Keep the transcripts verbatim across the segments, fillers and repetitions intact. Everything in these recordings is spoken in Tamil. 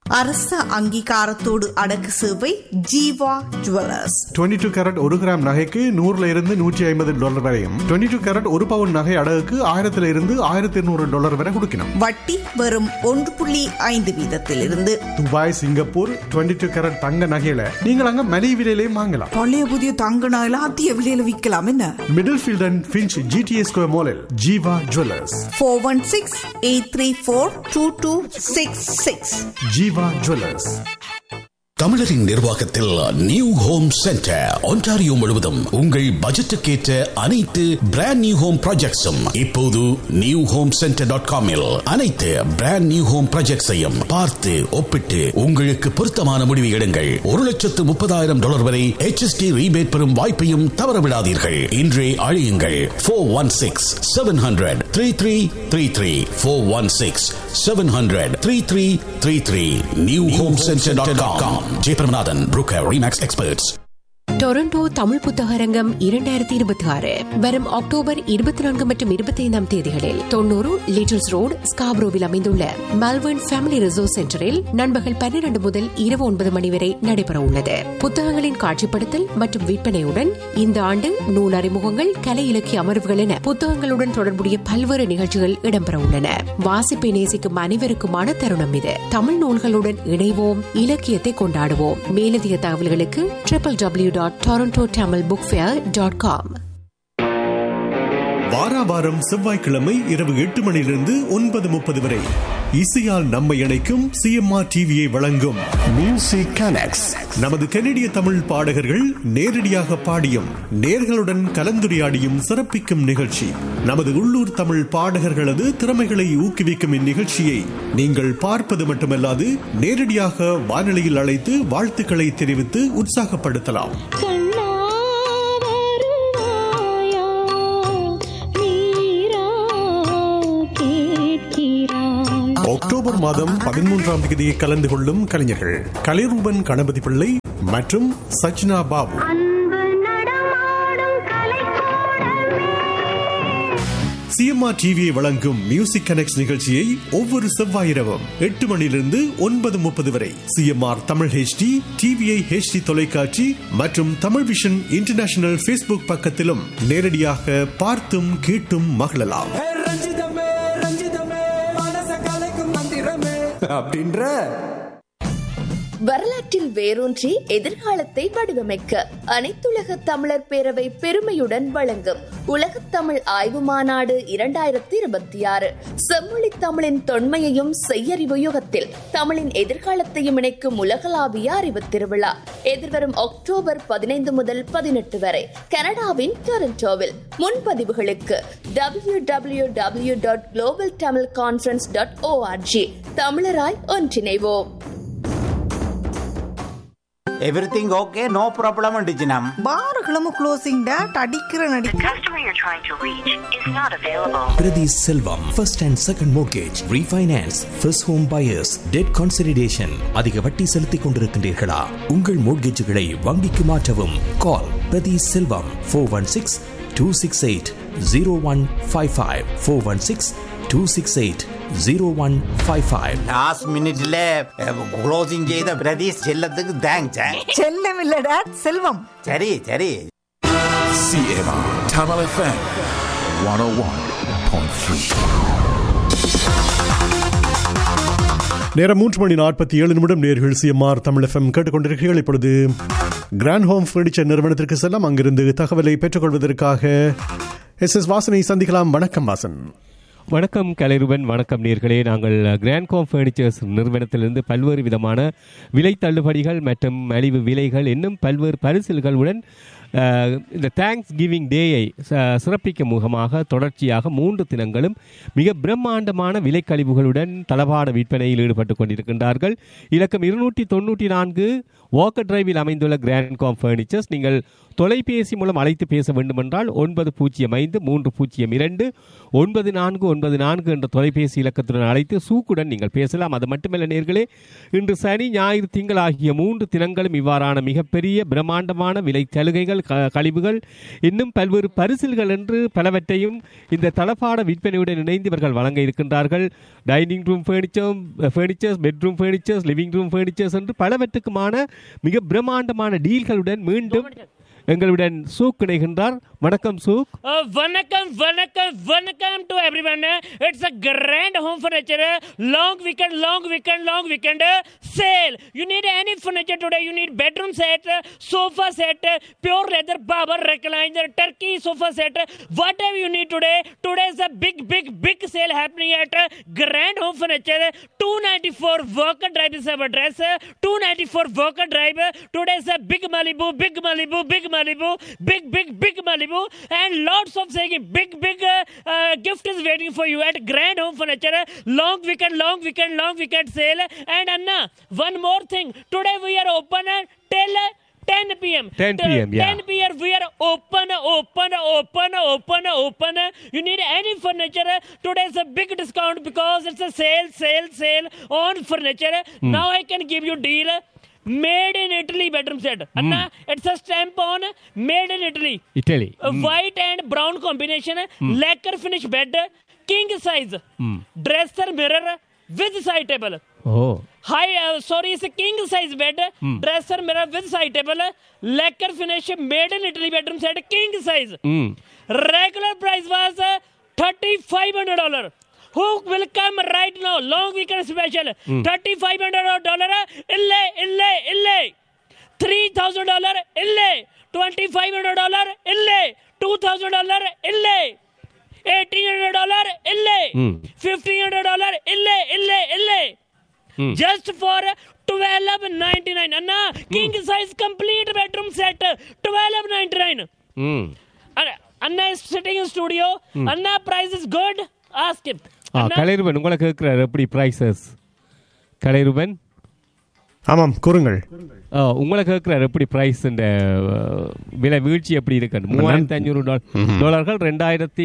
அரச அங்கீகாரத்தோடு அடக்கு சேவை ஜீவா ஜுவல்லர்ஸ். இருபத்தி இரண்டு கேரட் ஒரு கிராம் நகைக்கு நூறுல இருந்து நூற்றி ஐம்பது டாலர் வரையும், இருபத்தி இரண்டு கேரட் ஒரு பவுன் நகை அடகுக்கு ஆயிரத்துல இருந்து ஆயிரத்தி இருநூறு டாலர் வரை கொடுக்கணும். வட்டி வெறும் ஒன்று புள்ளி ஐந்து வீதத்தில் இருந்து. துபாய், சிங்கப்பூர் இருபத்தி இரண்டு கேரட் தங்க நகையில நீங்கள் அங்க மலிவு விலையிலேயே வாங்கலாம். பழைய புதிய தங்க நகையில அதிக விலையில விற்கலாம். என்ன middle field and Finch GTA square மாலில் Jeeva jewellers. Four one six eight three four two two six six. Jeeva jewellers. தமிழரின் நிர்வாகத்தில் நியூ ஹோம் சென்டர் ஒன்டாரியோ முழுவதும் உங்கள் பட்ஜெட்டுக்கேற்ற அனைத்து பிராண்ட் நியூ ஹோம் ப்ராஜெக்ட்ஸும் இப்போது நியூ ஹோம் சென்டர் டாட் காமில் அனைத்து பிராண்ட் நியூ ஹோம் ப்ராஜெக்ட்ஸையும் பார்த்து ஒப்பிட்டு உங்களுக்கு பொருத்தமான முடிவை எடுங்கள். ஒரு லட்சத்து முப்பதாயிரம் டாலர் வரை எச் எஸ் டி ரீபேட் பெறும் வாய்ப்பையும் தவறவிடாதீர்கள். இன்றே அழையுங்கள் four one six seven hundred three three three three four one six seven hundred three three three three new home centre dot com. Jayabramanathan, broker, remakes experts. Toronto Tamil புத்தகரங்கம் இரண்டாயிரத்தி இருபத்தி ஆறு வரும் அக்டோபர் இருபத்தி நான்கு மற்றும் இருபத்தி ஐந்தாம் தேதிகளில் தொன்னூறு லிட்டில்ஸ் ரோடு ஸ்காப்ரோவில் அமைந்துள்ள மெல்பர்ன் ஃபேமிலி ரிசோர்ஸ் சென்டரில் நண்பகல் பன்னிரண்டு முதல் இரவு ஒன்பது மணி வரை நடைபெற உள்ளது. புத்தகங்களின் காட்சிப்படுத்தல் மற்றும் விற்பனையுடன் இந்த ஆண்டு நூல் அறிமுகங்கள், கலை இலக்கிய அமர்வுகள் என புத்தகங்களுடன் தொடர்புடைய பல்வேறு நிகழ்ச்சிகள் இடம்பெற உள்ளன. வாசிப்பை நேசிக்கும் அனைவருக்குமான தருணம் இது. தமிழ் நூல்களுடன் இணைவோம், இலக்கியத்தை கொண்டாடுவோம். மேலதிக தகவல்களுக்கு triple W dot Toronto Tamil book fair dot com. வாராவாரம் செவ்வாய்க்கிழமை இரவு எட்டு மணியிலிருந்து ஒன்பது முப்பது வரை இசையால் நம்மை இணைக்கும் சிஎம்ஆர் டிவியை வழங்கும் மியூசிக் கனெக்ட்ஸ். நமது கனடிய தமிழ் பாடகர்கள் நேரடியாக பாடியும் நேர்களுடன் கலந்துரையாடியும் சிறப்பிக்கும் நிகழ்ச்சி. நமது உள்ளூர் தமிழ் பாடகர்களது திறமைகளை ஊக்குவிக்கும் இந்நிகழ்ச்சியை நீங்கள் பார்ப்பது மட்டுமல்லாது நேரடியாக வானொலியில் அழைத்து வாழ்த்துக்களை தெரிவித்து உற்சாகப்படுத்தலாம். அக்டோபர் மாதம் பதிமூன்றாம் தேதியை கலந்து கொள்ளும் கலைஞர்கள் கலைரூபன் கணபதி பிள்ளை மற்றும் சச்னா பாபு. சிஎம்ஆர் டிவியை வழங்கும் மியூசிக் கனெக்ட்ஸ் நிகழ்ச்சியை ஒவ்வொரு செவ்வாய் இரவும் எட்டு மணியிலிருந்து ஒன்பது முப்பது வரை CMR Tamil HD, TVI HD தொலைக்காட்சி மற்றும் தமிழ் விஷன் இன்டர்நேஷனல் ஃபேஸ்புக் பக்கத்திலும் நேரடியாக பார்த்தும் கேட்டும் மகிழலாம். அப்படின்ற வரலாற்றில் வேரூன்றி எதிர்காலத்தை வடிவமைக்க அனைத்துலக தமிழர் பேரவை பெருமையுடன் வழங்கும் உலகத் தமிழ் ஆய்வு மாநாடு இரண்டாயிரத்தி இருபத்தி ஆறு. செம்மொழி தமிழின் தொன்மையையும் செய்யறிவு யுகத்தில் தமிழின் எதிர்காலத்தையும் இணைக்கும் உலகளாவிய அறிவு திருவிழா எதிர்வரும் அக்டோபர் பதினைந்து முதல் பதினெட்டு வரை கனடாவின் டொரண்டோவில். முன்பதிவுகளுக்கு W W W dot global Tamil conference dot O R G. தமிழராய் ஒன்றிணைவோம். Everything okay, no problem டிஜினம். பார்களும் closing date அடிக்கிற நடி. The customer you're trying to reach is not available. Priti Selvam, first and second mortgage, refinance, first home buyers, debt consolidation. அதிக வட்டி செலுத்திக் கொண்டிருக்கின்றீர்களா? உங்கள் மோட்கேஜுகளை வங்கிக்கு மாற்றவும். கால் பிரதி செல்வம் four one six two six eight zero one five five four one six two six eight zero one five five. Last மினிட்ல க்ளோசிங் செய்த பிரதீஷ் செல்லத்துக்கு தேங்க்ஸ். செல்லம் இல்ல டேட், செல்வம். சரி சரி. சிஎம்ஆர் தமிழ் எஃப்எம் ஒன் ஓ ஒன் பாயிண்ட் த்ரீ. நேரம் மூன்று மணி நாற்பத்தி ஏழு நிமிடம். நேர்கள் சிஎம்ஆர் தமிழ் எஃப்எம் கேட்டுக்கொண்டிருக்கிறீர்கள். இப்பொழுது கிராண்ட் ஹோம் ஃபர்னிச்சர் நிறுவனத்திற்கு செல்லம். அங்கிருந்து தகவலை பெற்றுக்கொள்வதற்காக எஸ் எஸ் வாசனை சந்திக்கலாம். வணக்கம் வாசன். வணக்கம் கலைருவன், வணக்கம் நேர்களே. நாங்கள் கிராண்ட் ஹோம் ஃபர்னிச்சர்ஸ் நிறுவனத்திலிருந்து பல்வேறு விதமான விலை தள்ளுபடிகள் மற்றும் மலிவு விலைகள் இன்னும் பல்வேறு பரிசில்களுடன் இந்த தேங்க்ஸ் கிவிங் டேயை சிறப்பிக்கும் முகமாக தொடர்ச்சியாக மூன்று தினங்களும் மிக பிரம்மாண்டமான விலைக்கழிவுகளுடன் தளபாட விற்பனையில் ஈடுபட்டு கொண்டிருக்கின்றார்கள். இலக்கம் இருநூற்றி தொன்னூற்றி நான்கு வாக்கர் டிரைவில் அமைந்துள்ள கிராண்ட் ஹோம் ஃபர்னிச்சர்ஸ். நீங்கள் தொலைபேசி மூலம் அழைத்து பேச வேண்டுமென்றால் ஒன்பது பூஜ்ஜியம் ஐந்து மூன்று பூஜ்ஜியம் இரண்டு ஒன்பது நான்கு ஒன்பது நான்கு என்ற தொலைபேசி இலக்கத்துடன் அழைத்து சூக்குடன் நீங்கள் பேசலாம். அது மட்டுமல்ல நேர்களே, இன்று சனி ஞாயிறு திங்கள் ஆகிய மூன்று தினங்களும் இவ்வாறான மிகப்பெரிய பிரம்மாண்டமான விலை சலுகைகள், கழிவுகள், இன்னும் பல்வேறு பரிசில்கள் என்று பலவற்றையும் இந்த தளபாட விற்பனையுடன் இணைந்து இவர்கள் வழங்க இருக்கின்றார்கள். Dining room furniture furnitures bedroom furnitures living room furnitures என்று பலவற்றுக்குமான மிக பிரம்மாண்டமான டீல்களுடன் மீண்டும் எங்களுடன் சூக் இணைகின்றார். வணக்கம் சூக். வணக்கம் வணக்கம் வணக்கம் to everyone. It's a grand home furniture long weekend long weekend long weekend sale. You need any furniture today. You need bedroom set, sofa set, pure leather barber recliner, turkey sofa set, whatever you need today. Today is a big big big sale happening at Grand Home Furniture, two ninety-four Walker Drive is our address. two ninety-four Walker Drive. Today is a big Malibu, big Malibu, big Malibu, big big big Malibu, and lots of saying big big uh, uh, gift is waiting for you at Grand Home Furniture. Long weekend, long weekend, long weekend sale. And Anna, one more thing. Today we are open till ten p.m. ten p.m. yeah. ten p.m. we are open, open, open, open, open. You need any furniture. Today is a big discount because it's a sale, sale, sale on furniture. Mm. Now I can give you deal. Made in Italy bedroom set. Mm. Anna, it's a stamp on made in Italy. Italy. A mm. white and brown combination. Mm. Lacquer finish bed. King size. Mm. Dresser mirror with side table. Oh. High, uh, sorry, it's a king size bed. Mm. Dresser mirror with side table. Lacquer finish made in Italy bedroom set. King size. Mm. Regular price was uh, thirty-five hundred dollars. Who will come right now? Long weekend special. Mm. thirty-five hundred dollars. Ille, ille, ille. three thousand dollars. Ille. twenty-five hundred dollars. Ille. two thousand dollars. Ille. eighteen hundred dollars. Ille. Mm. fifteen hundred dollars. Ille, ille, ille. Mm. Just for twelve ninety-nine. Anna, king mm. size complete bedroom set. twelve ninety-nine. Mm. Anna is sitting in studio. Mm. Anna, price is good. Ask him. கலைருவன் உங்களை கேட்கிறார் எப்படி பிரைசஸ்? கலைருவன். ஆமாம், கூறுங்கள். உங்களை கேட்கிறார் எப்படி பிரைஸ், இந்த விலை வீழ்ச்சி எப்படி இருக்கு? மூவாயிரத்தி ஐநூறு டாலர்கள் ரெண்டாயிரத்தி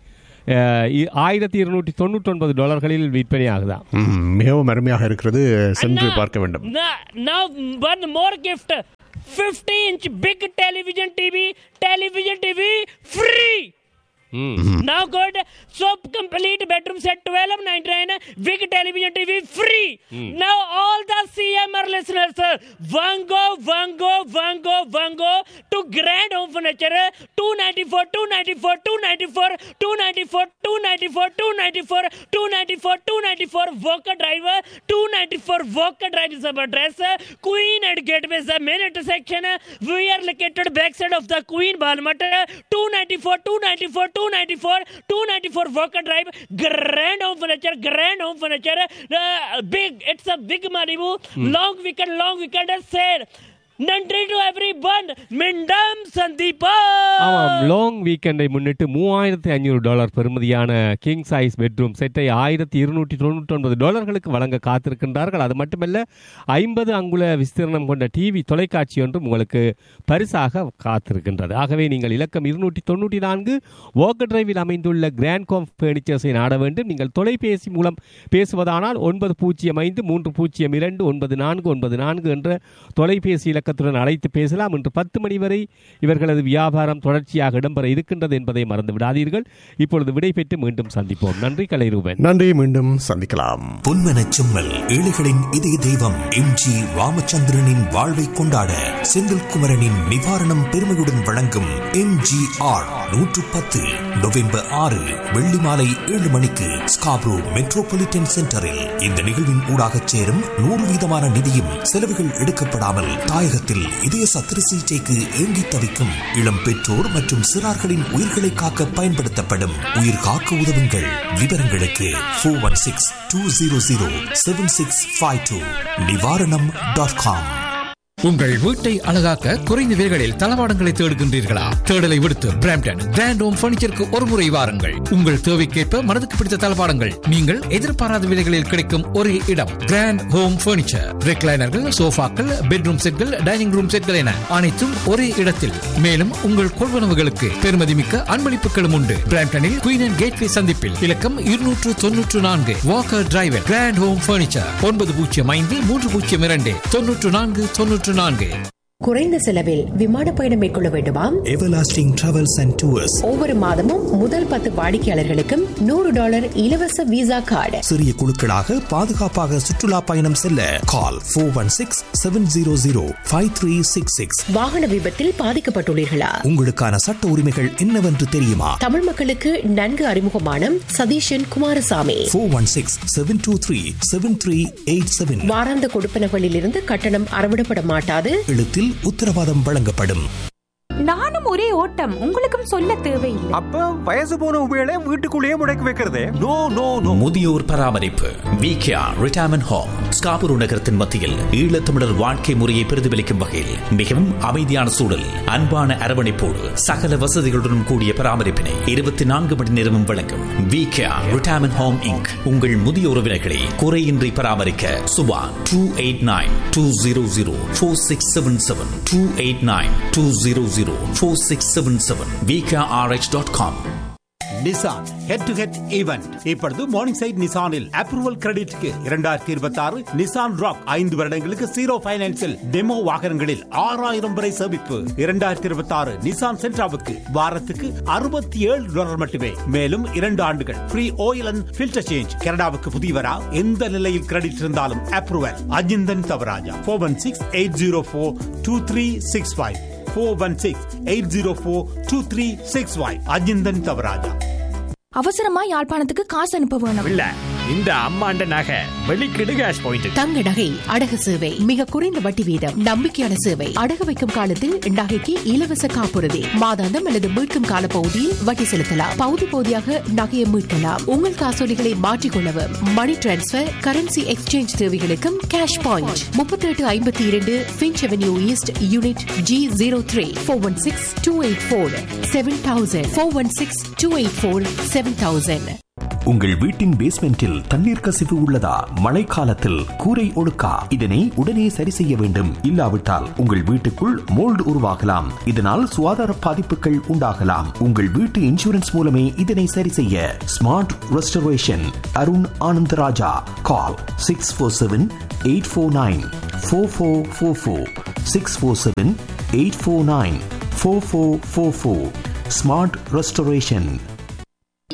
ஆயிரத்தி இருநூற்றி தொண்ணூற்றி ஒன்பது டாலர்களில் விற்பனை ஆகுதா? மிகவும் அருமையாக இருக்கிறது, சென்று பார்க்க வேண்டும். Now one more gift, fifty inch big television T V, television T V free. Mm. Now good. So complete bedroom set twelve ninety-nine, big television T V free. Mm. Now all the C M R listeners, Vango, Vango, Vango, Vango to Grand Home Furniture, two ninety-four, two ninety-four, two ninety-four, two ninety-four, two ninety-four, two ninety-four, two ninety-four, two ninety-four Walker Drive, two ninety-four Walker Drive is our address. Queen at Gateway is the main intersection. We are located backside of the Queen Balmata, two ninety-four, two ninety-four, two ninety-four, two ninety-four Walker Drive, Grand Home Furniture, Grand Home Furniture, uh, big, it's a big Malibu, mm. long weekend, long weekend sale. நன்றி டு எவ்ரிவன். மிண்டம் சந்திப்பா. ஆமாம், லாங் வீக்கெண்டை முன்னிட்டு மூவாயிரத்தி ஐநூறு டாலர் பெறுமதியான கிங் சைஸ் பெட்ரூம் செட்டை ஆயிரத்தி இருநூற்றி தொண்ணூற்றி ஒன்பது டாலர்களுக்கு வழங்க காத்திருக்கின்றார்கள். அது மட்டுமல்ல, ஐம்பது அங்குல விஸ்தீர்ணம் கொண்ட டிவி தொலைக்காட்சி ஒன்றும் உங்களுக்கு பரிசாக காத்திருக்கின்றது. ஆகவே நீங்கள் இலக்கம் இருநூற்றி தொண்ணூற்றி நான்கு வாக்கர் டிரைவில் அமைந்துள்ள கிராண்ட் காம் ஃபர்னிச்சர்ஸை நாட வேண்டும். நீங்கள் தொலைபேசி மூலம் பேசுவதானால் ஒன்பது பூஜ்ஜியம் ஐந்து மூன்று பூஜ்ஜியம் இரண்டு ஒன்பது நான்கு ஒன்பது நான்கு என்ற தொலைபேசி இலக்கத்துடன் அழைத்து பேசலாம். இன்று பத்து மணி வரை இவர்களது வியாபாரம் தொடர்ச்சியாக இடம்பெற இருக்கின்றது என்பதை மறந்து விடாதீர்கள். இப்பொழுது விடை பெற்று மீண்டும் சந்திப்போம். நன்றி கலைரூபன். நன்றி, மீண்டும் சந்திக்கலாம். பொன்மனச் செம்மல், ஏழைகளின் இதய தெய்வம் எம் ஜி ராமச்சந்திரனின் வாழ்வை கொண்டாட செந்தில்குமரனின் நிவாரணம் பெருமையுடன் வழங்கும் எம் ஜி ஆர் நூற்று பத்து நவம்பர் ஆறு வெள்ளி மாலை ஏழு மணிக்கு ஸ்காப்ரோ மெட்ரோபாலிட்டன் சென்டரில் இந்த நிகழ்வின் ஊடாக சேரும் நூறு வீதமான நிதியும் செலவுகள் எடுக்கப்படாமல் தாயகத்தில் இதய சத்திர சிகிச்சைக்கு ஏங்கி தவிக்கும் இளம் பெற்றோர் மற்றும் சிறார்களின் உயிர்களை காக்க பயன்படுத்தப்படும் உயிர் காக்க உதவுங்கள். விவரங்களுக்கு four one six two zero zero seven six five two நிவாரணம் டாட் காம். உங்கள் வீட்டை அழகாக்க குறைந்த விலைகளில் தளவாடங்களை தேடுகின்றீர்களா? தேடலை விடுத்து பிராம்டன் கிராண்ட் ஹோம் பர்னிச்சருக்கு ஒரு முறை வாருங்கள். உங்கள் தேவைக்கேற்ப மனதுக்கு பிடித்த தளவாடங்கள் நீங்கள் எதிர்பாராத விலைகளில் கிடைக்கும் ஒரே இடம் கிராண்ட் ஹோம் பர்னிச்சர். ரெக்லைனர்கள், சோஃபாக்கள், பெட்ரூம் செட்கள், டைனிங் ரூம் செட்கள் என அனைத்தும் ஒரே இடத்தில். மேலும் உங்கள் கொள்வனவுகளுக்கு பெருமதிமிக்க அன்பளிப்புகளும் உண்டு. பிராம்டனில் குயின் அண்ட் கேட்வே சந்திப்பில் இலக்கம் இருநூற்று தொன்னூற்று நான்கு Walker driver grand home furniture ஒன்பது பூஜ்ஜியம் ஐந்து மூன்று பூஜ்ஜியம் இரண்டு தொன்னூற்று நான்கு தொன்னூற்று நான்கு. குறைந்த செலவில் விமான பயணம் மேற்கொள்ள வேண்டுமா? எவர்லாஸ்டிங் டிராவல்ஸ் அண்ட் டூர்ஸ் ஒவ்வொரு மாதமும் முதல் பத்து வாடிக்கையாளர்களுக்கும் நூறு டாலர் இலவச விசா கார்டு. சிறிய குழுக்களாக பாதுகாப்பாக சுற்றுலா பயணம் செல்ல call four one six seven zero zero five three six six. வாகன விபத்தில் பாதிக்கப்பட்டுள்ளீர்களா? உங்களுக்கான சட்ட உரிமைகள் என்னவென்று தெரியுமா? தமிழ் மக்களுக்கு நன்கு அறிமுகமான Satheesan Kumaraswamy four one six seven two three seven three eight seven. வாராந்த கொடுப்பனகளில் இருந்து கட்டணம் அறவிடப்பட மாட்டாது. எழுத்தில் உத்தரவாதம் வழங்கப்படும். நானும் ஒரே ஓட்டம், உங்களுக்கும் சொல்ல தேவையில்லை. அப்ப வயசு போன உபயோக வீட்டுக்குள்ளேயே முடக்கி வைக்கிறதே நோ நோ நோ. முதியோர் பராமரிப்பு விகேஆர் ரிட்டையர்மென்ட் ஹோம் ஸ்காபுரு நகரத்தின் மத்தியில் ஈழத்தமிழர் வாழ்க்கை முறையை பிரதிபலிக்கும் வகையில் மிகவும் அமைதியான சூழல், அன்பான அரவணைப்போடு சகல வசதிகளுடன் கூடிய பராமரிப்பினை இருபத்தி நான்கு மணி நேரமும் வழங்கும் விகேஆர் ரிட்டையர்மென்ட் ஹோம் இன்க். உங்கள் முதிய உறவினர்களை குறையின்றி பராமரிக்க Subha two eight nine two zero zero four six seven seven two eight nine two zero zero four six seven seven V K R H dot com. Nissan head to head event இப்பொழுது மார்னிங் சைட் நிசானில் அப்ரூவல் கிரெடிட்க்கு இரண்டாயிரத்தி இருபத்தி ஆறு நிசான் ராக் ஐந்து வருடங்களுக்கு ஜீரோ பைனான்சில் டெமோ வாகனங்களில் ஆறாயிரம் வரை சேமிப்பு. இரண்டாயிரத்தி இருபத்தி ஆறு நிசான் சென்ட்ராவுக்கு வாரத்துக்கு அறுபத்தி ஏழு டாலர் மட்டுமே. மேலும் இரண்டு ஆண்டுகள் free oil and filter change. கனடாவுக்கு புதியவரா? எந்த நிலையில் கிரெடிட் இருந்தாலும் approval. Ajinthan Thavaraja four one six eight zero four two three six five four one six eight zero four two three six five. Ajinthan Thavaraja. அவசரமா யாழ்ப்பாணத்துக்கு காசு அனுப்ப வேணும். இல்ல, இந்த அம்மாண்ட நகை வெளிக்கிடு கேஷ் பாயிண்ட். தங்க நகை அடகு சேவை மிக குறைந்த வட்டி வீதம், நம்பிக்கையான சேவை. அடகு வைக்கும் காலத்தில் நகைக்கு இலவச காப்புறுதி, மாதாந்தம் அல்லது மீட்கும் கால பகுதியில் வட்டி செலுத்தலாம். பகுதி பகுதியாக நகையை மீட்கலாம். உங்கள் காசோலிகளை மாற்றிக்கொள்ளவும் மணி டிரான்ஸ்பர், கரன்சி எக்ஸ்சேஞ்ச் தேவைகளுக்கும் கேஷ் பாயிண்ட். முப்பத்தி எட்டு ஐம்பத்தி இரண்டு pinch avenue east unit G zero three four one six two eight four seven thousand four one six two eight four seven thousand. உங்கள் வீட்டின் பேஸ்மெண்டில் தண்ணீர் கசிவு உள்ளதா? மழைக்காலத்தில் கூரை ஒழுக்கா? இதனை உடனே சரி செய்ய வேண்டும். இல்லாவிட்டால் உங்கள் வீட்டுக்குள் மோல்டு உருவாகலாம். இதனால் சுகாதார பாதிப்புகள் உண்டாகலாம். உங்கள் வீட்டு இன்சூரன்ஸ் மூலமே இதனை சரி செய்ய ஸ்மார்ட் ரெஸ்டரேஷன் அருண் ஆனந்தராஜா. கால் six four seven eight four nine four four four four six four seven eight four nine four four four four. Smart restoration.